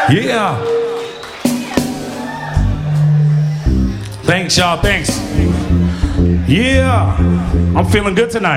Yeah. Thanks, y'all. Thanks. Yeah. I'm feeling good tonight.